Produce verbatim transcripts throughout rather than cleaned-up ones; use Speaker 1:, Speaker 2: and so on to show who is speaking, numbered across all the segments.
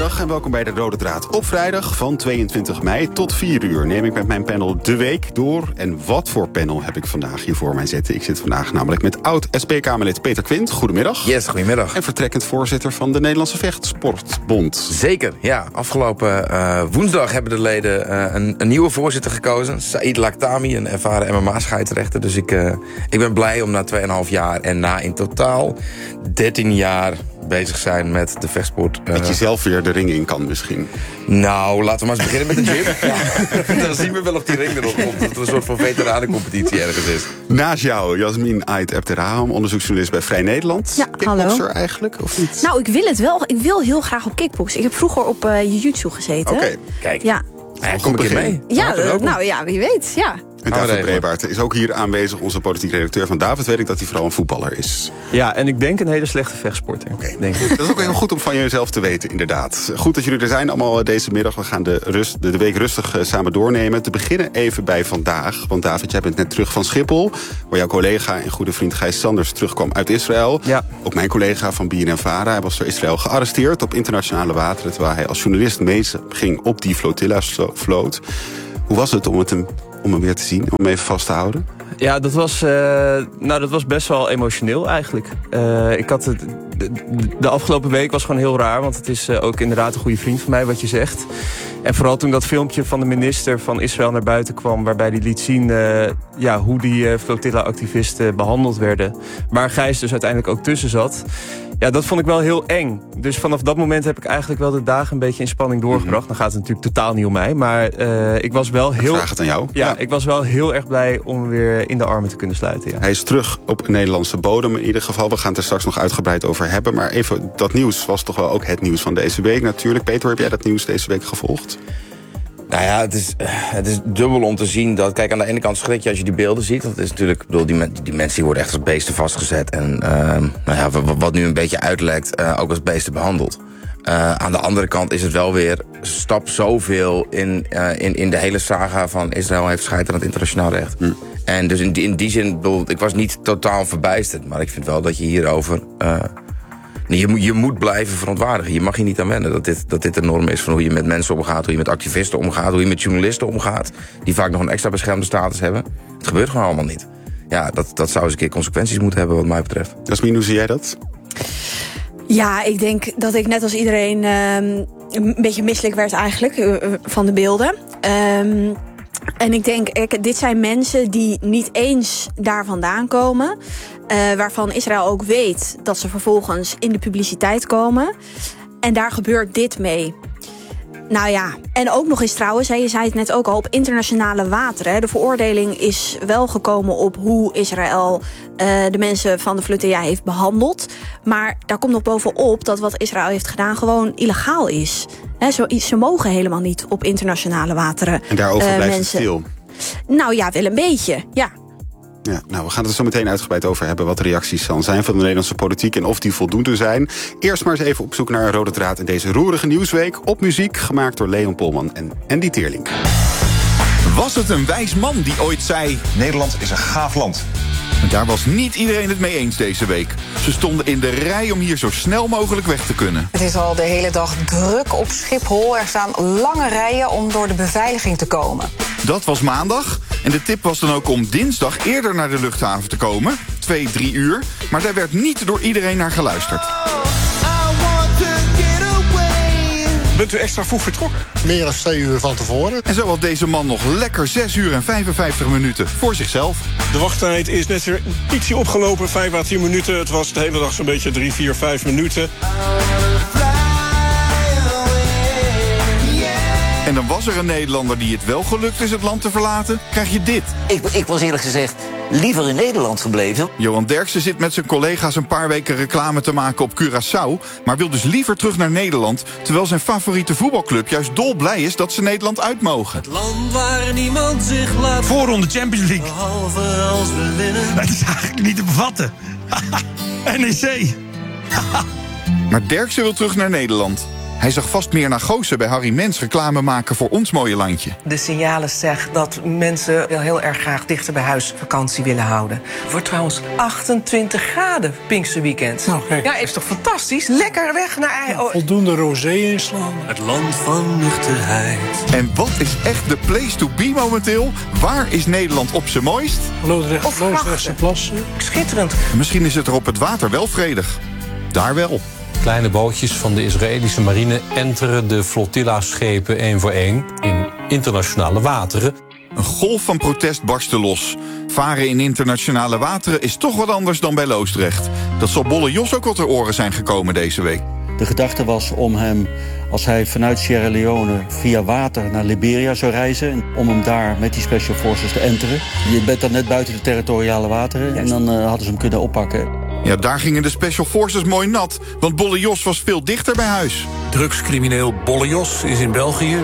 Speaker 1: Goedemiddag en welkom bij de Rode Draad. Op vrijdag van tweeëntwintig mei tot vier uur neem ik met mijn panel de week door. En wat voor panel heb ik vandaag hier voor mij zitten? Ik zit vandaag namelijk met oud-S P-Kamerlid Peter Quint. Goedemiddag.
Speaker 2: Yes, goedemiddag.
Speaker 1: En vertrekkend voorzitter van de Nederlandse Vechtsportbond.
Speaker 2: Zeker, ja. Afgelopen uh, woensdag hebben de leden uh, een, een nieuwe voorzitter gekozen. Saïd Laktami, een ervaren M M A-scheidsrechter. Dus ik, uh, ik ben blij om na twee en een half jaar en na in totaal dertien jaar bezig zijn met de vechtsport. Uh...
Speaker 1: Dat je zelf weer de ring in kan misschien.
Speaker 2: Nou, laten we maar eens beginnen met de gym. Ja. Dan zien we wel of die ring erop komt. Dat er een soort van veteranencompetitie ergens is.
Speaker 1: Naast jou, Jasmin Ait Abderraham, onderzoeksjournalist bij Vrij Nederland.
Speaker 3: Ja,
Speaker 1: kickboxer
Speaker 3: hallo.
Speaker 1: eigenlijk, of niet?
Speaker 3: Nou, ik wil het wel. Ik wil heel graag op kickboxen. Ik heb vroeger op uh, jiu-jitsu gezeten.
Speaker 1: Oké, okay.
Speaker 2: Kijk.
Speaker 3: Ja.
Speaker 2: Ja, kom een keer mee.
Speaker 3: Ja, uh, nou ja, wie weet, ja.
Speaker 1: En David Brebaert is ook hier aanwezig, onze politiek redacteur. Van David weet ik dat hij vooral een voetballer is.
Speaker 4: Ja, en ik denk een hele slechte vechtsporter.
Speaker 1: Oké, okay. Dat is ook heel goed om van jezelf te weten, inderdaad. Goed dat jullie er zijn allemaal deze middag. We gaan de, rust, de, de week rustig uh, samen doornemen. Te beginnen even bij vandaag. Want David, jij bent net terug van Schiphol, waar jouw collega en goede vriend Gijs Sanders terugkwam uit Israël.
Speaker 4: Ja.
Speaker 1: Ook mijn collega van B N N Vara. Hij was door Israël gearresteerd op internationale wateren, terwijl hij als journalist mee ging op die flotilla-vloot. Hoe was het om het hem, om hem weer te zien, om hem even vast te houden?
Speaker 4: Ja, dat was, uh, nou, dat was best wel emotioneel eigenlijk. Uh, ik had het, de, de afgelopen week was gewoon heel raar, want het is uh, ook inderdaad een goede vriend van mij, wat je zegt. En vooral toen dat filmpje van de minister van Israël naar buiten kwam, waarbij hij liet zien uh, ja, hoe die uh, flotilla-activisten behandeld werden. Waar Gijs dus uiteindelijk ook tussen zat. Ja, dat vond ik wel heel eng. Dus vanaf dat moment heb ik eigenlijk wel de dagen een beetje in spanning doorgebracht. Mm-hmm. Dan gaat het natuurlijk totaal niet om mij. Maar uh, ik was wel heel...
Speaker 1: Ik vraag het aan jou.
Speaker 4: Ja,
Speaker 1: ja,
Speaker 4: ik was wel heel erg blij om weer in de armen te kunnen sluiten. Ja.
Speaker 1: Hij is terug op Nederlandse bodem in ieder geval. We gaan het er straks nog uitgebreid over hebben. Maar even, dat nieuws was toch wel ook het nieuws van deze week natuurlijk. Peter, heb jij dat nieuws deze week gevolgd?
Speaker 2: Nou ja, het is, uh, het is dubbel om te zien dat... Kijk, aan de ene kant schrik je als je die beelden ziet. Dat is natuurlijk, ik bedoel, die, die mensen die worden echt als beesten vastgezet. En uh, nou ja, wat, wat nu een beetje uitlekt, uh, ook als beesten behandeld. Uh, aan de andere kant is het wel weer stap zoveel in, uh, in, in de hele saga van Israël heeft scheid aan het internationaal recht. Hm. En dus in die, in die zin, bedoel, ik was niet totaal verbijsterd. Maar ik vind wel dat je hierover... Uh, Je moet, je moet blijven verontwaardigen. Je mag je niet aan wennen dat dit, dat dit de norm is van hoe je met mensen omgaat, hoe je met activisten omgaat, hoe je met journalisten omgaat, die vaak nog een extra beschermde status hebben. Het gebeurt gewoon allemaal niet. Ja, dat, dat zou eens een keer consequenties moeten hebben wat mij betreft.
Speaker 1: Jasmin, hoe zie jij dat?
Speaker 3: Ja, ik denk dat ik net als iedereen uh, een beetje misselijk werd eigenlijk uh, van de beelden. Um, En ik denk, ik, dit zijn mensen die niet eens daar vandaan komen. Uh, waarvan Israël ook weet dat ze vervolgens in de publiciteit komen. En daar gebeurt dit mee. Nou ja, en ook nog eens trouwens, hè, je zei het net ook al, op internationale wateren. Hè. De veroordeling is wel gekomen op hoe Israël uh, de mensen van de flotilla heeft behandeld. Maar daar komt nog bovenop dat wat Israël heeft gedaan gewoon illegaal is. Hè, zo, ze mogen helemaal niet op internationale wateren.
Speaker 1: En daarover
Speaker 3: uh,
Speaker 1: blijft
Speaker 3: mensen...
Speaker 1: het stil?
Speaker 3: Nou ja, wel een beetje, ja.
Speaker 1: Ja, nou, we gaan het er zo meteen uitgebreid over hebben wat de reacties dan zijn van de Nederlandse politiek en of die voldoende zijn. Eerst maar eens even op zoek naar een rode draad in deze roerige nieuwsweek. Op muziek, gemaakt door Leon Polman en Andy Teerlink.
Speaker 5: Was het een wijs man die ooit zei: Nederland is een gaaf land? Daar was niet iedereen het mee eens deze week. Ze stonden in de rij om hier zo snel mogelijk weg te kunnen.
Speaker 6: Het is al de hele dag druk op Schiphol. Er staan lange rijen om door de beveiliging te komen.
Speaker 5: Dat was maandag. En de tip was dan ook om dinsdag eerder naar de luchthaven te komen. Twee, drie uur. Maar daar werd niet door iedereen naar geluisterd.
Speaker 7: Bent u extra vroeg vertrokken?
Speaker 8: Meer dan twee uur van tevoren.
Speaker 5: En zo had deze man nog lekker zes uur en vijfenvijftig minuten voor zichzelf.
Speaker 7: De wachttijd is net weer ietsje opgelopen, vijf à tien minuten. Het was de hele dag zo'n beetje drie, vier, vijf minuten.
Speaker 5: En dan was er een Nederlander die het wel gelukt is het land te verlaten. Krijg je dit.
Speaker 9: Ik, ik was eerlijk gezegd liever in Nederland gebleven.
Speaker 5: Johan Derksen zit met zijn collega's een paar weken reclame te maken op Curaçao, maar wil dus liever terug naar Nederland, terwijl zijn favoriete voetbalclub juist dolblij is dat ze Nederland uit mogen.
Speaker 10: Het land waar niemand zich laat...
Speaker 11: Voorronde Champions League.
Speaker 10: Behalve als we winnen.
Speaker 11: Het is eigenlijk niet te bevatten. N E C.
Speaker 5: Maar Derksen wil terug naar Nederland. Hij zag vast meer naar Goossen bij Harry Mens reclame maken voor ons mooie landje.
Speaker 12: De signalen zeggen dat mensen wel heel erg graag dichter bij huis vakantie willen houden. Het wordt trouwens achtentwintig graden Pinksterweekend.
Speaker 8: Nou, kijk.
Speaker 12: Ja, is toch fantastisch? Lekker weg naar eigen...
Speaker 8: Ja, voldoende rosé inslaan.
Speaker 10: Het land van nuchterheid.
Speaker 5: En wat is echt de place to be momenteel? Waar is Nederland op zijn mooist?
Speaker 8: Loosdrecht, Loosdrechtse plassen.
Speaker 12: Schitterend.
Speaker 5: Misschien is het er op het water wel vredig. Daar wel.
Speaker 13: Kleine bootjes van de Israëlische marine enteren de flotilla-schepen één voor één in internationale wateren.
Speaker 5: Een golf van protest barstte los. Varen in internationale wateren is toch wat anders dan bij Loosdrecht. Dat zal Bolle Jos ook wat ter oren zijn gekomen deze week.
Speaker 14: De gedachte was om hem, als hij vanuit Sierra Leone via water naar Liberia zou reizen, om hem daar met die Special Forces te enteren. Je bent dan net buiten de territoriale wateren en dan uh, hadden ze hem kunnen oppakken.
Speaker 5: Ja, daar gingen de Special Forces mooi nat, want Bolle Jos was veel dichter bij huis.
Speaker 11: Drugscrimineel Bolle Jos is in België.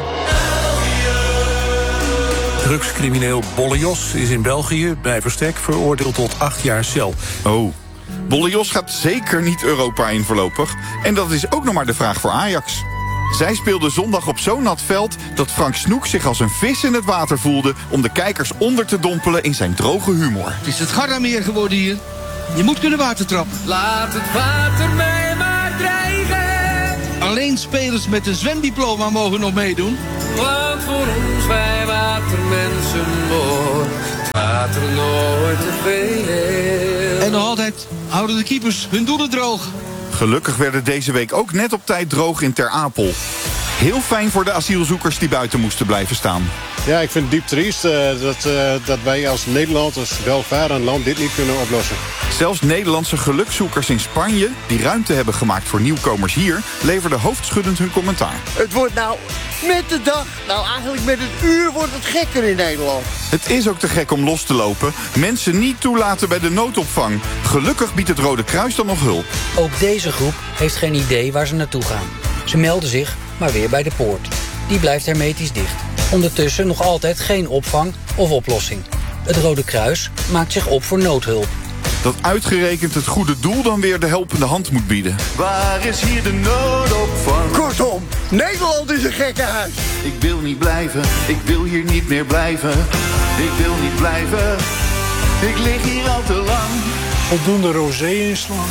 Speaker 11: Drugscrimineel Bolle Jos is in België bij verstek veroordeeld tot acht jaar cel.
Speaker 5: Oh, Bolle Jos gaat zeker niet Europa in voorlopig. En dat is ook nog maar de vraag voor Ajax. Zij speelden zondag op zo'n nat veld dat Frank Snoek zich als een vis in het water voelde om de kijkers onder te dompelen in zijn droge humor.
Speaker 15: Het is het Gardameer geworden hier. Je moet kunnen watertrappen.
Speaker 10: Laat het water mij maar dreigen.
Speaker 15: Alleen spelers met een zwemdiploma mogen nog meedoen.
Speaker 10: Want voor ons wij watermensen wordt het water nooit te veel.
Speaker 15: En nog altijd houden de keepers hun doelen droog.
Speaker 5: Gelukkig werden deze week ook net op tijd droog in Ter Apel. Heel fijn voor de asielzoekers die buiten moesten blijven staan.
Speaker 8: Ja, ik vind het diep triest uh, dat, uh, dat wij als Nederland, als welvarend land, dit niet kunnen oplossen.
Speaker 5: Zelfs Nederlandse gelukzoekers in Spanje, die ruimte hebben gemaakt voor nieuwkomers hier, leverden hoofdschuddend hun commentaar.
Speaker 16: Het wordt nou met de dag, nou eigenlijk met het uur wordt het gekker in Nederland.
Speaker 5: Het is ook te gek om los te lopen. Mensen niet toelaten bij de noodopvang. Gelukkig biedt het Rode Kruis dan nog hulp.
Speaker 17: Ook deze groep heeft geen idee waar ze naartoe gaan. Ze melden zich, maar weer bij de poort. Die blijft hermetisch dicht. Ondertussen nog altijd geen opvang of oplossing. Het Rode Kruis maakt zich op voor noodhulp.
Speaker 5: Dat uitgerekend het goede doel dan weer de helpende hand moet bieden.
Speaker 16: Waar is hier de noodopvang? Kortom, Nederland is een gekkenhuis.
Speaker 5: Ik wil niet blijven, ik wil hier niet meer blijven. Ik wil niet blijven, ik lig hier al te lang.
Speaker 8: Voldoende rosé inslaan.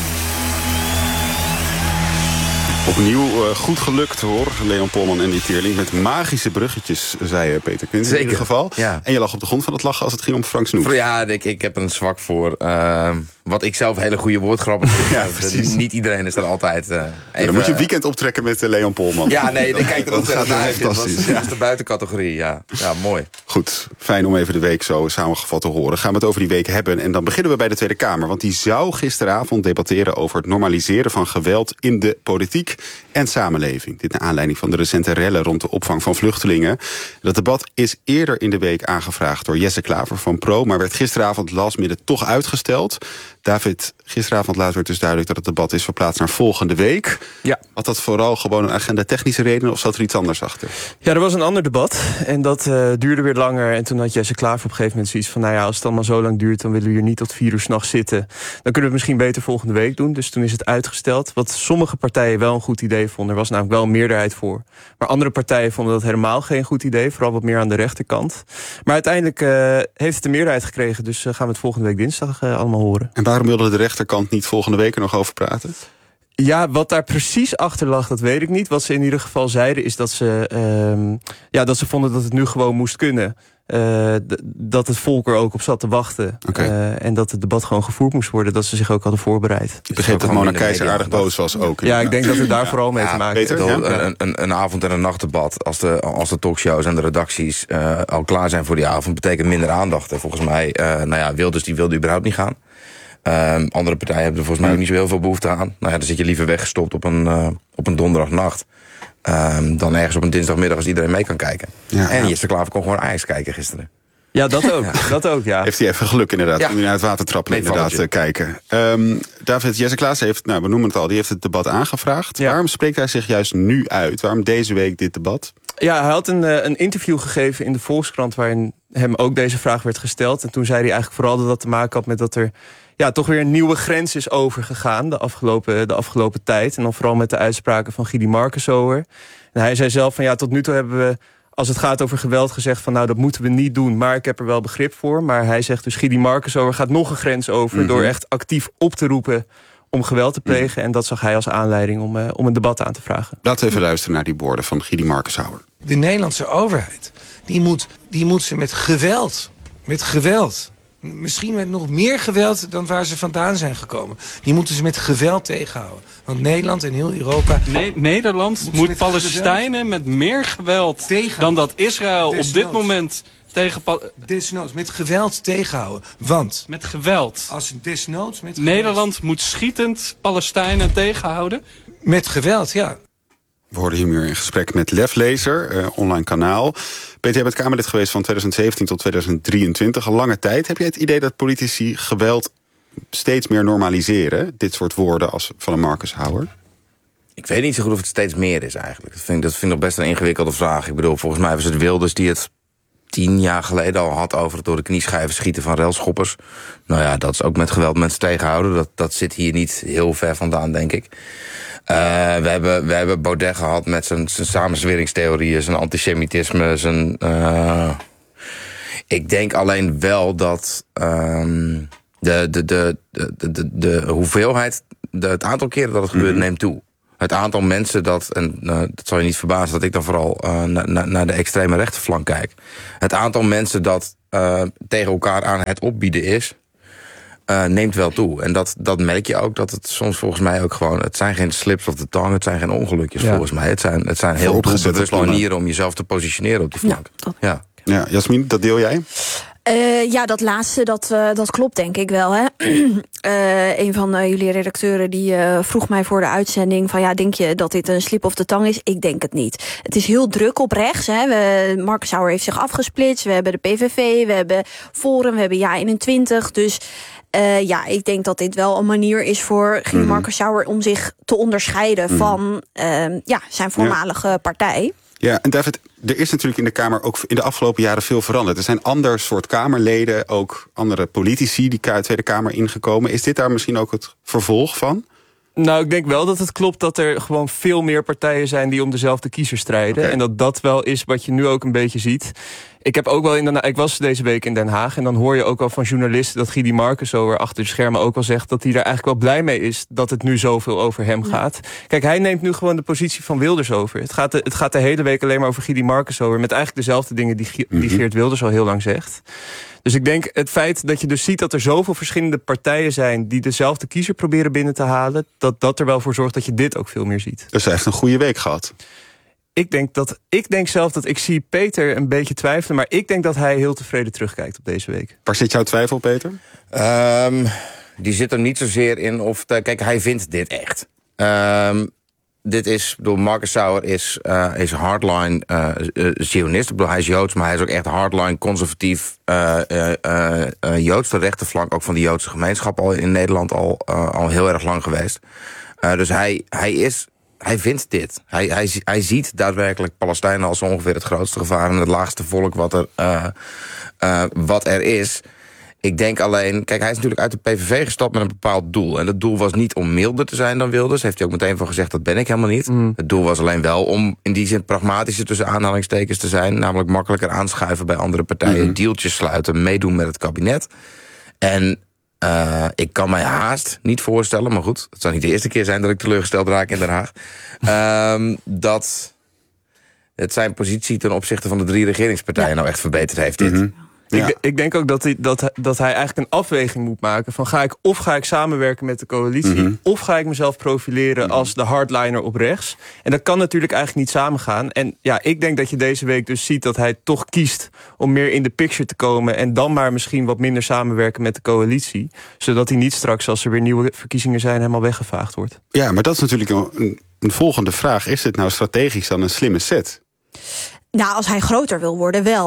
Speaker 1: Opnieuw uh, goed gelukt hoor, Leon Polman en die Teerling. Met magische bruggetjes, zei Peter Quint in ieder geval. Ja. En je lag op de grond van het lachen als het ging om Frank Snoek.
Speaker 2: Ja, ik, ik heb een zwak voor uh, wat ik zelf hele goede woordgrappen vind. Ja, niet iedereen is er altijd uh, even,
Speaker 1: ja, dan moet je een weekend optrekken met uh, Leon Polman.
Speaker 2: Ja, nee, ik kijk er ontzettend naar uit. Dat
Speaker 1: fantastisch.
Speaker 2: was de buitencategorie, ja. Ja, mooi.
Speaker 1: Goed, fijn om even de week zo samengevat te horen. Gaan we het over die week hebben. En dan beginnen we bij de Tweede Kamer. Want die zou gisteravond debatteren over het normaliseren van geweld in de politiek en samenleving. Dit naar aanleiding van de recente rellen rond de opvang van vluchtelingen. Dat debat is eerder in de week aangevraagd door Jesse Klaver van Pro, maar werd gisteravond last minute toch uitgesteld. David, gisteravond laat werd dus duidelijk dat het debat is verplaatst naar volgende week.
Speaker 4: Ja.
Speaker 1: Had dat vooral gewoon een agenda-technische reden of zat er iets anders achter?
Speaker 4: Ja, er was een ander debat en dat uh, duurde weer langer. En toen had Jesse Klaver op een gegeven moment zoiets van, nou ja, als het allemaal zo lang duurt, dan willen we hier niet tot vier uur 's nachts zitten. Dan kunnen we het misschien beter volgende week doen. Dus toen is het uitgesteld. Wat sommige partijen wel een goed idee vonden. Er was namelijk wel een meerderheid voor. Maar andere partijen vonden dat helemaal geen goed idee. Vooral wat meer aan de rechterkant. Maar uiteindelijk uh, heeft het een meerderheid gekregen. Dus uh, gaan we het volgende week dinsdag uh, allemaal horen.
Speaker 1: En waarom wilde de rechterkant niet volgende week er nog over praten?
Speaker 4: Ja, wat daar precies achter lag, dat weet ik niet. Wat ze in ieder geval zeiden is dat ze, uh, ja, dat ze vonden dat het nu gewoon moest kunnen. Uh, d- dat het volk er ook op zat te wachten.
Speaker 1: Okay.
Speaker 4: Uh, en dat het debat gewoon gevoerd moest worden. Dat ze zich ook hadden voorbereid.
Speaker 1: Ik begreep dat Mona Keizer aardig boos was ook.
Speaker 4: Ja, ik denk dat het daar vooral mee
Speaker 2: ja,
Speaker 4: te maken heeft.
Speaker 2: Ja? Een, een, een avond- en een nachtdebat. Als de, als de talkshows en de redacties uh, al klaar zijn voor die avond, betekent minder aandacht. En volgens mij, uh, nou ja, Wilders die wilde überhaupt niet gaan. Um, andere partijen hebben er volgens mij ook niet zo heel veel behoefte aan. Nou ja, dan zit je liever weggestopt op een, uh, op een donderdagnacht. Um, dan ergens op een dinsdagmiddag als iedereen mee kan kijken. Ja, en Jesse Klaver kon gewoon Ajax kijken gisteren.
Speaker 4: Ja, dat ook. Ja. Dat ook, ja.
Speaker 1: Heeft hij even geluk inderdaad, ja. om naar het watertrappen nee, inderdaad te kijken. Um, David, Jesse Klaas heeft, nou we noemen het al, die heeft het debat aangevraagd. Ja. Waarom spreekt hij zich juist nu uit? Waarom deze week dit debat?
Speaker 4: Ja, hij had een, een interview gegeven in de Volkskrant waarin hem ook deze vraag werd gesteld. En toen zei hij eigenlijk vooral dat dat te maken had met dat er ja, toch weer een nieuwe grens is overgegaan de afgelopen, de afgelopen tijd. En dan vooral met de uitspraken van Guidy Markensower. En hij zei zelf van ja, tot nu toe hebben we, als het gaat over geweld, gezegd van nou, dat moeten we niet doen, maar ik heb er wel begrip voor. Maar hij zegt dus Guidy Markensower gaat nog een grens over mm-hmm. door echt actief op te roepen om geweld te plegen. Mm-hmm. En dat zag hij als aanleiding om, uh, om een debat aan te vragen.
Speaker 1: Laten we even luisteren naar die woorden van Guidy Markensower.
Speaker 18: De Nederlandse overheid, die moet, die moet ze met geweld, met geweld, misschien met nog meer geweld dan waar ze vandaan zijn gekomen. Die moeten ze met geweld tegenhouden. Want Nederland en heel Europa...
Speaker 19: Nee, Nederland moet, moet Palestijnen met meer geweld tegen, dan dat Israël op dit moment tegen...
Speaker 18: Desnoods, met geweld tegenhouden. Want...
Speaker 19: Met geweld.
Speaker 18: Als desnoods met
Speaker 19: Nederland geweld. Moet schietend Palestijnen tegenhouden.
Speaker 18: Met geweld, ja.
Speaker 1: We hoorden hier meer in gesprek met Lef Lezer, uh, online kanaal. Peter, jij bent Kamerlid geweest van twintig zeventien tot tweeduizend drieëntwintig, een lange tijd. Heb jij het idee dat politici geweld steeds meer normaliseren? Dit soort woorden als van een Markensower?
Speaker 2: Ik weet niet zo goed of het steeds meer is eigenlijk. Dat vind ik, dat vind ik nog best een ingewikkelde vraag. Ik bedoel, volgens mij was het Wilders die het tien jaar geleden al had over het door de knieschijven schieten van relschoppers. Nou ja, dat is ook met geweld mensen tegenhouden. Dat, dat zit hier niet heel ver vandaan, denk ik. Uh, we, hebben, we hebben Baudet gehad met zijn, zijn samenzweringstheorieën, zijn antisemitisme, zijn... Uh, ik denk alleen wel dat um, de, de, de, de, de, de hoeveelheid, de, het aantal keren dat het gebeurt, mm-hmm. neemt toe. Het aantal mensen dat, en uh, dat zal je niet verbazen dat ik dan vooral uh, na, na, naar de extreme rechterflank kijk. Het aantal mensen dat uh, tegen elkaar aan het opbieden is, Uh, neemt wel toe. En dat, dat merk je ook, dat het soms volgens mij ook gewoon... het zijn geen slips of the tongue, het zijn geen ongelukjes ja. volgens mij. Het zijn, het zijn heel doelbewuste manieren om jezelf te positioneren op die flank.
Speaker 3: Ja,
Speaker 2: ja.
Speaker 1: ja Jasmin, dat deel jij?
Speaker 3: Uh, ja, dat laatste, dat, uh, dat klopt denk ik wel. Hè? uh, een van uh, jullie redacteuren die uh, vroeg mij voor de uitzending van ja, denk je dat dit een slip of the tongue is? Ik denk het niet. Het is heel druk op rechts. Hè? We, Markensower heeft zich afgesplitst. We hebben de P V V, we hebben Forum, we hebben Ja eenentwintig. Dus Uh, ja, ik denk dat dit wel een manier is voor Guidy mm-hmm. Markensower om zich te onderscheiden mm-hmm. van uh, ja, zijn voormalige ja. partij.
Speaker 1: Ja, en David, er is natuurlijk in de Kamer ook in de afgelopen jaren veel veranderd. Er zijn ander soort Kamerleden, ook andere politici die Tweede Kamer ingekomen. Is dit daar misschien ook het vervolg van?
Speaker 4: Nou, ik denk wel dat het klopt dat er gewoon veel meer partijen zijn die om dezelfde kiezer strijden. Okay. En dat dat wel is wat je nu ook een beetje ziet. Ik heb ook wel in Den Haag, ik was deze week in Den Haag en dan hoor je ook wel van journalisten dat Guidy Markensower achter de schermen ook al zegt dat hij er eigenlijk wel blij mee is dat het nu zoveel over hem gaat. Kijk, hij neemt nu gewoon de positie van Wilders over. Het gaat de, het gaat de hele week alleen maar over Guidy Markensower met eigenlijk dezelfde dingen die, die Geert Wilders al heel lang zegt. Dus ik denk het feit dat je dus ziet dat er zoveel verschillende partijen zijn die dezelfde kiezer proberen binnen te halen, dat dat er wel voor zorgt dat je dit ook veel meer ziet.
Speaker 1: Dus hij heeft een goede week gehad.
Speaker 4: Ik denk, dat, ik denk zelf dat ik zie Peter een beetje twijfelen, maar ik denk dat hij heel tevreden terugkijkt op deze week.
Speaker 1: Waar zit jouw twijfel, Peter?
Speaker 2: Um, die zit er niet zozeer in of... Te, kijk, hij vindt dit echt. Um, dit is, bedoel, Markensower is, uh, is hardline uh, uh, Zionist. Ik bedoel, hij is Joods, maar hij is ook echt hardline conservatief uh, uh, uh, uh, Joods. De rechterflank ook van de Joodse gemeenschap al in Nederland al, uh, al heel erg lang geweest. Uh, dus hij, hij is... Hij vindt dit. Hij, hij, hij ziet daadwerkelijk Palestijnen als ongeveer het grootste gevaar en het laagste volk wat er, uh, uh, wat er is. Ik denk alleen... Kijk, hij is natuurlijk uit de P V V gestapt met een bepaald doel. En dat doel was niet om milder te zijn dan Wilders. Heeft hij ook meteen van gezegd, dat ben ik helemaal niet. Mm. Het doel was alleen wel om in die zin pragmatischer tussen aanhalingstekens te zijn. Namelijk makkelijker aanschuiven bij andere partijen. Mm-hmm. Dealtjes sluiten, meedoen met het kabinet. En... Uh, ik kan mij haast niet voorstellen, maar goed, het zou niet de eerste keer zijn dat ik teleurgesteld raak in Den Haag. Uh, dat het zijn positie ten opzichte van de drie regeringspartijen ja. nou echt verbeterd heeft. Dit.
Speaker 4: Mm-hmm. Ja. Ik, ik denk ook dat hij, dat, dat hij eigenlijk een afweging moet maken van ga ik of ga ik samenwerken met de coalitie, mm-hmm. of ga ik mezelf profileren mm-hmm. als de hardliner op rechts. En dat kan natuurlijk eigenlijk niet samengaan. En ja, ik denk dat je deze week dus ziet dat hij toch kiest om meer in de picture te komen en dan maar misschien wat minder samenwerken met de coalitie. Zodat hij niet straks, als er weer nieuwe verkiezingen zijn, helemaal weggevaagd wordt.
Speaker 1: Ja, maar dat is natuurlijk een, een volgende vraag. Is dit nou strategisch dan een slimme set?
Speaker 3: Nou, als hij groter wil worden, wel.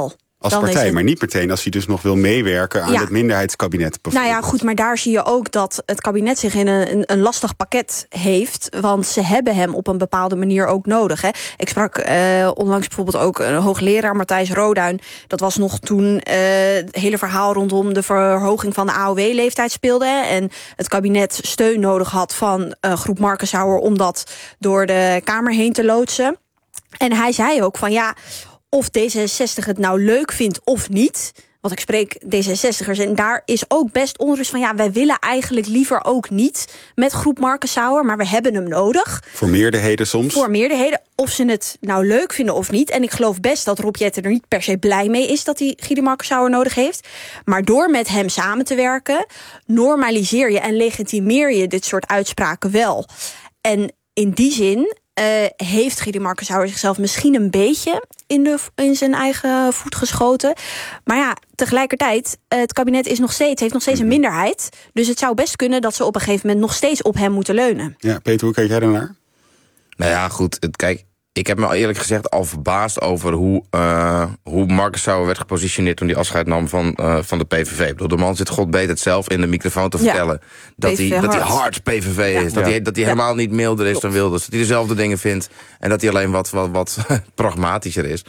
Speaker 1: Als
Speaker 3: dan
Speaker 1: partij,
Speaker 3: het...
Speaker 1: maar niet meteen als hij dus nog wil meewerken aan
Speaker 3: ja.
Speaker 1: het minderheidskabinet.
Speaker 3: Nou ja, goed, maar daar zie je ook dat het kabinet zich in een, een, een lastig pakket heeft. Want ze hebben hem op een bepaalde manier ook nodig. Hè. Ik sprak uh, onlangs bijvoorbeeld ook een hoogleraar, Matthijs Roduin. Dat was nog toen uh, het hele verhaal rondom de verhoging van de A O W-leeftijd speelde. En het kabinet steun nodig had van uh, groep Markensauer om dat door de Kamer heen te loodsen. En hij zei ook van ja, of D zesenzestig het nou leuk vindt of niet. Want ik spreek D zesenzestigers en daar is ook best onrust van ja, wij willen eigenlijk liever ook niet met groep Markensauer, maar we hebben hem nodig.
Speaker 1: Voor meerderheden soms.
Speaker 3: Voor meerderheden, of ze het nou leuk vinden of niet. En ik geloof best dat Rob Jetten er niet per se blij mee is dat hij Guido Markensauer nodig heeft. Maar door met hem samen te werken, normaliseer je en legitimeer je dit soort uitspraken wel. En in die zin Uh, heeft Guido Markensauer zichzelf misschien een beetje in, de, in zijn eigen voet geschoten. Maar ja, tegelijkertijd, uh, het kabinet is nog steeds, heeft nog steeds een minderheid. Dus het zou best kunnen dat ze op een gegeven moment nog steeds op hem moeten leunen.
Speaker 1: Ja, Peter, hoe kijk jij daarnaar?
Speaker 2: Nou ja, goed, het, kijk, ik heb me al eerlijk gezegd al verbaasd over hoe, uh, hoe Markensauer werd gepositioneerd toen hij afscheid nam van, uh, van de P V V. Ik bedoel, de man zit god weet het zelf in de microfoon te vertellen. Ja, dat, hij, dat hij hard P V V is. Ja. Dat, ja. hij, dat hij helemaal ja. niet milder is dan Wilders. Dat hij dezelfde dingen vindt. En dat hij alleen wat, wat, wat pragmatischer is.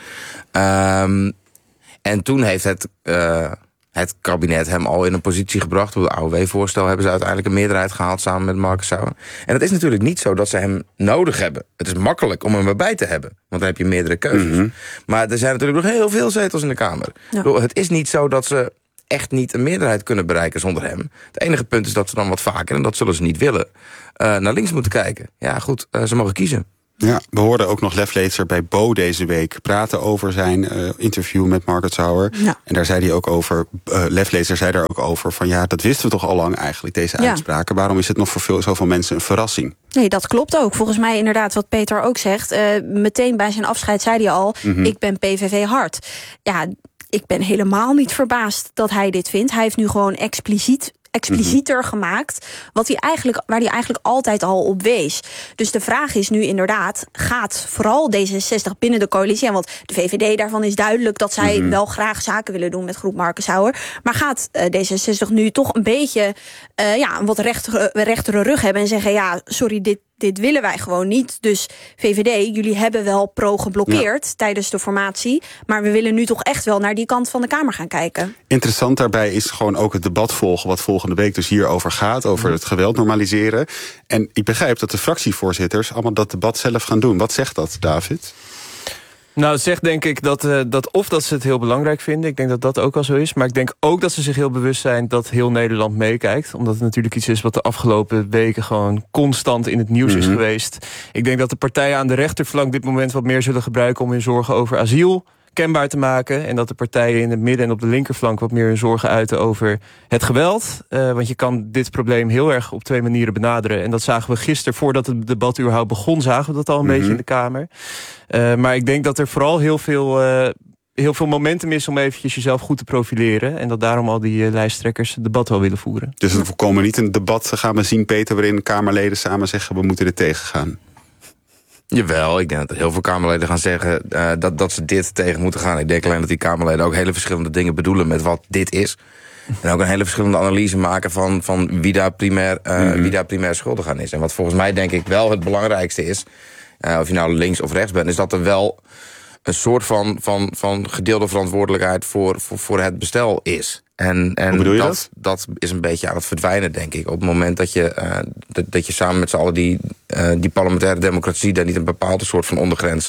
Speaker 2: Um, en toen heeft het... Uh, Het kabinet hem al in een positie gebracht. Op het A O W-voorstel hebben ze uiteindelijk een meerderheid gehaald samen met Markensauer. En het is natuurlijk niet zo dat ze hem nodig hebben. Het is makkelijk om hem erbij te hebben. Want dan heb je meerdere keuzes. Mm-hmm. Maar er zijn natuurlijk nog heel veel zetels in de Kamer. Ja. Het is niet zo dat ze echt niet een meerderheid kunnen bereiken zonder hem. Het enige punt is dat ze dan wat vaker, en dat zullen ze niet willen, uh, naar links moeten kijken. Ja goed, uh, ze mogen kiezen.
Speaker 1: Ja, we hoorden ook nog Lef Leedser bij Bo deze week praten over zijn uh, interview met Markensauer. Ja. En daar zei hij ook over, uh, Lef Leedser zei daar ook over van ja, dat wisten we toch al lang eigenlijk, deze ja. uitspraken. Waarom is het nog voor veel, zoveel mensen een verrassing?
Speaker 3: Nee, dat klopt ook. Volgens mij inderdaad wat Peter ook zegt. Uh, meteen bij zijn afscheid zei hij al, mm-hmm. ik ben P V V hard. Ja, ik ben helemaal niet verbaasd dat hij dit vindt. Hij heeft nu gewoon expliciet explicieter mm-hmm. gemaakt, wat hij eigenlijk, waar hij eigenlijk altijd al op wees. Dus de vraag is nu inderdaad, gaat vooral D zesenzestig binnen de coalitie, want de V V D daarvan is duidelijk dat zij mm-hmm. wel graag zaken willen doen met groep Markensauer, maar gaat uh, D zesenzestig nu toch een beetje uh, ja, een wat rechtere, rechtere rug hebben en zeggen, ja, sorry, dit Dit willen wij gewoon niet. Dus V V D, jullie hebben wel pro geblokkeerd ja. tijdens de formatie, maar we willen nu toch echt wel naar die kant van de Kamer gaan kijken.
Speaker 1: Interessant daarbij is gewoon ook het debat volgen, wat volgende week dus hierover gaat, over het geweld normaliseren. En ik begrijp dat de fractievoorzitters allemaal dat debat zelf gaan doen. Wat zegt dat, David?
Speaker 4: Nou, het zegt denk ik dat, uh, dat of dat ze het heel belangrijk vinden. Ik denk dat dat ook al zo is. Maar ik denk ook dat ze zich heel bewust zijn dat heel Nederland meekijkt. Omdat het natuurlijk iets is wat de afgelopen weken gewoon constant in het nieuws mm-hmm. is geweest. Ik denk dat de partijen aan de rechterflank dit moment wat meer zullen gebruiken om hun zorgen over asiel kenbaar te maken. En dat de partijen in het midden en op de linkerflank wat meer hun zorgen uiten over het geweld. Uh, want je kan dit probleem heel erg op twee manieren benaderen. En dat zagen we gisteren, voordat het debat überhaupt begon, zagen we dat al een mm-hmm. beetje in de Kamer. Uh, maar ik denk dat er vooral heel veel, uh, heel veel momentum is om eventjes jezelf goed te profileren. En dat daarom al die uh, lijsttrekkers het debat wel willen voeren.
Speaker 1: Dus we komen niet een debat gaan we zien, Peter, waarin Kamerleden samen zeggen we moeten er tegen gaan.
Speaker 2: Jawel, ik denk dat heel veel Kamerleden gaan zeggen uh, dat, dat ze dit tegen moeten gaan. Ik denk alleen dat die Kamerleden ook hele verschillende dingen bedoelen met wat dit is. En ook een hele verschillende analyse maken van, van wie, daar primair, uh, mm-hmm. wie daar primair schuldig aan is. En wat volgens mij denk ik wel het belangrijkste is, uh, of je nou links of rechts bent, is dat er wel een soort van, van, van gedeelde verantwoordelijkheid voor, voor, voor het bestel is. En, en
Speaker 1: Hoe bedoel je
Speaker 2: dat,
Speaker 1: dat?
Speaker 2: dat is een beetje aan het verdwijnen, denk ik. Op het moment dat je, uh, dat, dat je samen met z'n allen die, uh, die parlementaire democratie daar niet een bepaalde soort van ondergrens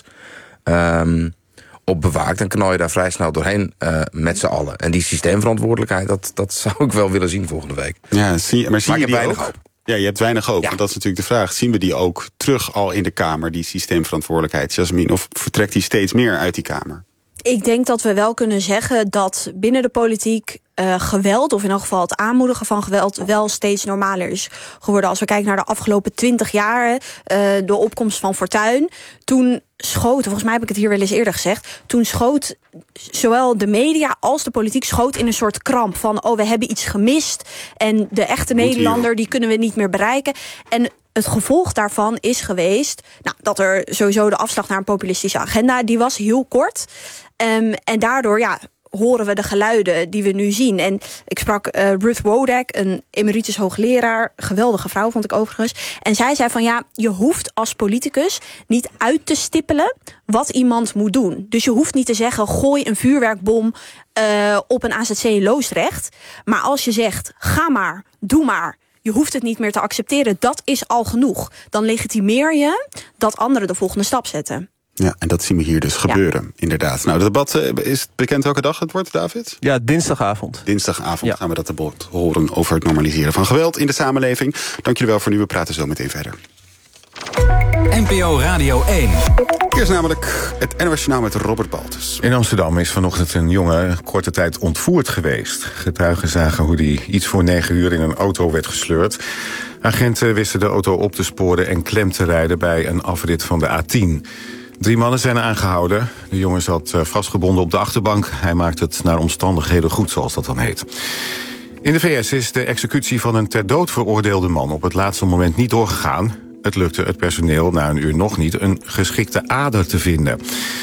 Speaker 2: um, op bewaakt, dan knal je daar vrij snel doorheen uh, met z'n allen. En die systeemverantwoordelijkheid, dat, dat zou ik wel willen zien volgende week.
Speaker 1: Ja, zie, maar zie
Speaker 2: maar
Speaker 1: je
Speaker 2: ik heb weinig
Speaker 1: ook?
Speaker 2: hoop.
Speaker 1: Ja, je hebt weinig hoop,
Speaker 2: ja.
Speaker 1: want dat is natuurlijk de vraag. Zien we die ook terug al in de Kamer, die systeemverantwoordelijkheid, Jasmin? Of vertrekt die steeds meer uit die Kamer?
Speaker 3: Ik denk dat we wel kunnen zeggen dat binnen de politiek uh, geweld, of in elk geval het aanmoedigen van geweld, wel steeds normaler is geworden. Als we kijken naar de afgelopen twintig jaar, uh, de opkomst van Fortuyn, toen schoten, volgens mij heb ik het hier wel eens eerder gezegd, toen schoot zowel de media als de politiek schoot in een soort kramp van, oh, we hebben iets gemist en de echte Nederlander, die kunnen we niet meer bereiken. En het gevolg daarvan is geweest, nou, dat er sowieso de afslag naar een populistische agenda, die was heel kort. Um, en daardoor, ja, horen we de geluiden die we nu zien. En ik sprak uh, Ruth Wodak, een emeritus hoogleraar, geweldige vrouw vond ik overigens. En zij zei van ja, je hoeft als politicus niet uit te stippelen wat iemand moet doen. Dus je hoeft niet te zeggen, gooi een vuurwerkbom uh, op een A Z C in Loosdrecht. Maar als je zegt, ga maar, doe maar, je hoeft het niet meer te accepteren, dat is al genoeg. Dan legitimeer je dat anderen de volgende stap zetten.
Speaker 1: Ja, en dat zien we hier dus gebeuren, ja. Inderdaad. Nou, het debat, uh, is het bekend welke dag het wordt, David?
Speaker 4: Ja, dinsdagavond.
Speaker 1: Dinsdagavond ja. gaan we dat debat horen over het normaliseren van geweld in de samenleving. Dank jullie wel voor nu, we praten zo meteen verder.
Speaker 20: N P O Radio één.
Speaker 1: Eerst namelijk het N O S Journaal met Robert Baltus.
Speaker 21: In Amsterdam is vanochtend een jongen korte tijd ontvoerd geweest. Getuigen zagen hoe hij iets voor negen uur in een auto werd gesleurd. Agenten wisten de auto op te sporen en klem te rijden bij een afrit van de A tien. Drie mannen zijn aangehouden. De jongen zat vastgebonden op de achterbank. Hij maakt het naar omstandigheden goed, zoals dat dan heet. In de V S is de executie van een ter dood veroordeelde man op het laatste moment niet doorgegaan. Het lukte het personeel na een uur nog niet een geschikte ader te vinden.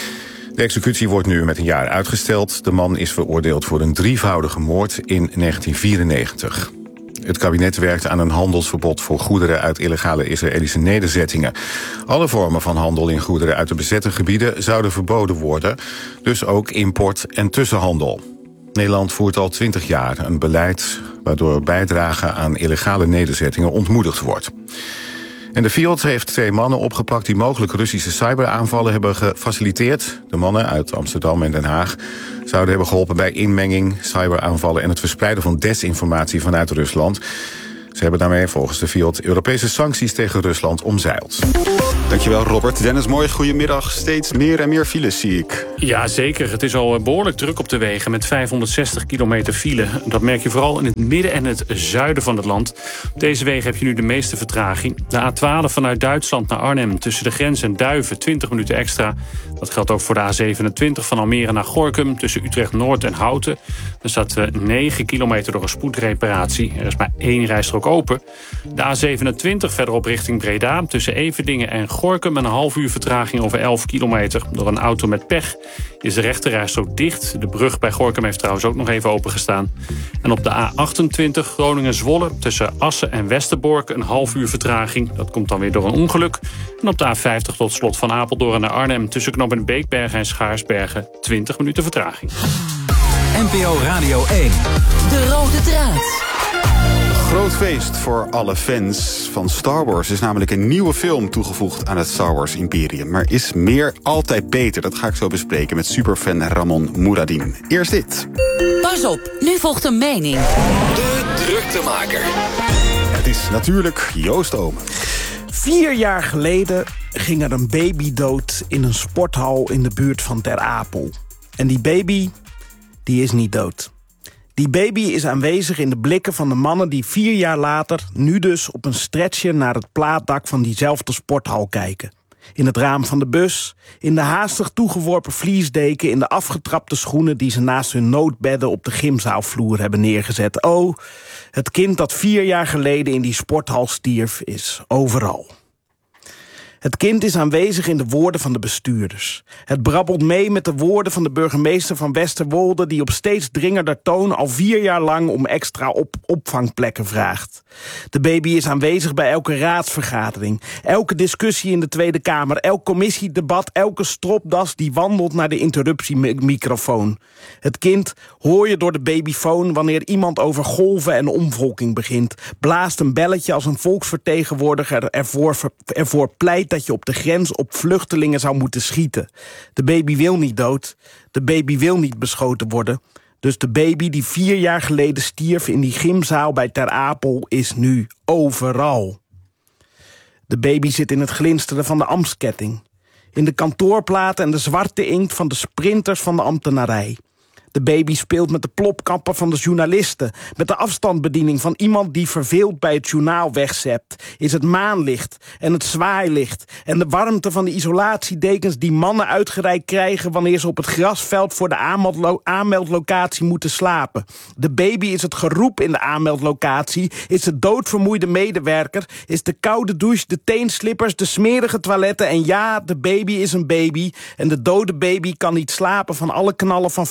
Speaker 21: De executie wordt nu met een jaar uitgesteld. De man is veroordeeld voor een drievoudige moord in negentien vierennegentig. Het kabinet werkt aan een handelsverbod voor goederen uit illegale Israëlische nederzettingen. Alle vormen van handel in goederen uit de bezette gebieden zouden verboden worden. Dus ook import en tussenhandel. Nederland voert al twintig jaar een beleid waardoor bijdrage aan illegale nederzettingen ontmoedigd wordt. En de Fiat heeft twee mannen opgepakt die mogelijk Russische cyberaanvallen hebben gefaciliteerd. De mannen uit Amsterdam en Den Haag zouden hebben geholpen bij inmenging, cyberaanvallen en het verspreiden van desinformatie vanuit Rusland. Ze hebben daarmee volgens de Fiat Europese sancties tegen Rusland omzeild.
Speaker 1: Dankjewel Robert. Dennis, mooi, goedemiddag. Steeds meer en meer files zie ik.
Speaker 22: Ja, zeker. Het is al behoorlijk druk op de wegen met vijfhonderdzestig kilometer file. Dat merk je vooral in het midden en het zuiden van het land. Op deze wegen heb je nu de meeste vertraging. De A twaalf vanuit Duitsland naar Arnhem tussen de grens en Duiven, twintig minuten extra. Dat geldt ook voor de A zevenentwintig van Almere naar Gorinchem tussen Utrecht-Noord en Houten. Er staat negen kilometer door een spoedreparatie. Er is maar één rijstrook open. De A zevenentwintig verderop richting Breda tussen Everdingen en Gorinchem een half uur vertraging over elf kilometer. Door een auto met pech is de rechterrijstrook dicht. De brug bij Gorinchem heeft trouwens ook nog even opengestaan. En op de A achtentwintig Groningen-Zwolle tussen Assen en Westerbork een half uur vertraging. Dat komt dan weer door een ongeluk. En op de A vijftig tot slot van Apeldoorn naar Arnhem tussen knooppunt Beekbergen en Schaarsbergen twintig minuten vertraging.
Speaker 20: N P O Radio één.
Speaker 23: De rode draad.
Speaker 1: Groot feest voor alle fans van Star Wars. Er is namelijk een nieuwe film toegevoegd aan het Star Wars Imperium. Maar is meer altijd beter? Dat ga ik zo bespreken met superfan Ramon Mouradin. Eerst dit.
Speaker 23: Pas op, nu volgt een mening.
Speaker 20: De druktemaker.
Speaker 1: Het is natuurlijk Joost Omen.
Speaker 24: Vier jaar geleden ging er een baby dood in een sporthal in de buurt van Ter Apel. En die baby, die is niet dood. Die baby is aanwezig in de blikken van de mannen die vier jaar later, nu dus op een stretcher naar het plaatdak van diezelfde sporthal kijken. In het raam van de bus, in de haastig toegeworpen vliesdeken, in de afgetrapte schoenen die ze naast hun noodbedden op de gymzaalvloer hebben neergezet. Oh, het kind dat vier jaar geleden in die sporthal stierf is overal. Het kind is aanwezig in de woorden van de bestuurders. Het brabbelt mee met de woorden van de burgemeester van Westerwolde, die op steeds dringender toon al vier jaar lang om extra op opvangplekken vraagt. De baby is aanwezig bij elke raadsvergadering, elke discussie in de Tweede Kamer, elk commissiedebat, elke stropdas die wandelt naar de interruptiemicrofoon. Het kind hoor je door de babyfoon wanneer iemand over golven en omvolking begint, blaast een belletje als een volksvertegenwoordiger ervoor, ervoor pleit dat je op de grens op vluchtelingen zou moeten schieten. De baby wil niet dood. De baby wil niet beschoten worden. Dus de baby die vier jaar geleden stierf in die gymzaal bij Ter Apel is nu overal. De baby zit in het glinsteren van de ambtsketting. In de kantoorplaten en de zwarte inkt van de sprinters van de ambtenarij. De baby speelt met de plopkappen van de journalisten. Met de afstandsbediening van iemand die verveeld bij het journaal wegzept. Is het maanlicht en het zwaailicht. En de warmte van de isolatiedekens die mannen uitgereikt krijgen wanneer ze op het grasveld voor de aanmeldlo- aanmeldlocatie moeten slapen. De baby is het geroep in de aanmeldlocatie. Is de doodvermoeide medewerker. Is de koude douche, de teenslippers, de smerige toiletten. En ja, de baby is een baby. En de dode baby kan niet slapen van alle knallen van vuurwerk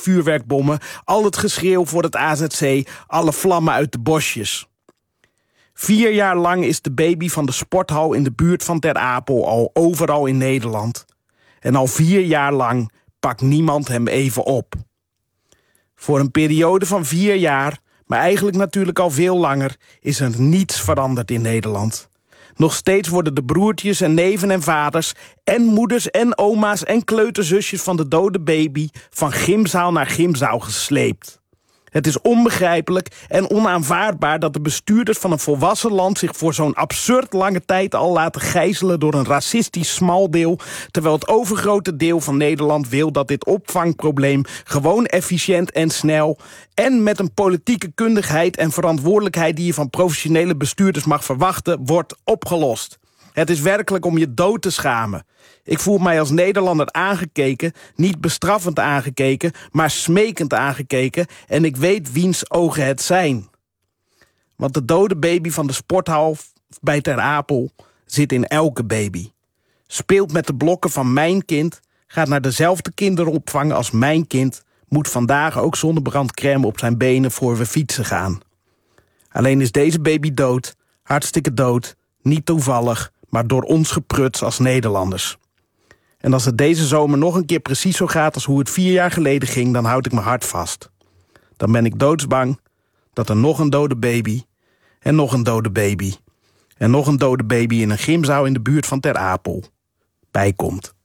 Speaker 24: kruisbommen, al het geschreeuw voor het A Z C, alle vlammen uit de bosjes. Vier jaar lang is de baby van de sporthal in de buurt van Ter Apel al overal in Nederland. En al vier jaar lang pakt niemand hem even op. Voor een periode van vier jaar, maar eigenlijk natuurlijk al veel langer, is er niets veranderd in Nederland. Nog steeds worden de broertjes en neven en vaders en moeders en oma's en kleuterzusjes van de dode baby van gymzaal naar gymzaal gesleept. Het is onbegrijpelijk en onaanvaardbaar dat de bestuurders van een volwassen land zich voor zo'n absurd lange tijd al laten gijzelen door een racistisch smaldeel, terwijl het overgrote deel van Nederland wil dat dit opvangprobleem gewoon efficiënt en snel en met een politieke kundigheid en verantwoordelijkheid die je van professionele bestuurders mag verwachten, wordt opgelost. Het is werkelijk om je dood te schamen. Ik voel mij als Nederlander aangekeken, niet bestraffend aangekeken, maar smekend aangekeken en ik weet wiens ogen het zijn. Want de dode baby van de sporthal bij Ter Apel zit in elke baby. Speelt met de blokken van mijn kind, gaat naar dezelfde kinderopvang als mijn kind, moet vandaag ook zonnebrandcrème op zijn benen voor we fietsen gaan. Alleen is deze baby dood, hartstikke dood, niet toevallig, maar door ons gepruts als Nederlanders. En als het deze zomer nog een keer precies zo gaat als hoe het vier jaar geleden ging, dan houd ik mijn hart vast. Dan ben ik doodsbang dat er nog een dode baby en nog een dode baby en nog een dode baby in een gymzaal in de buurt van Ter Apel bijkomt.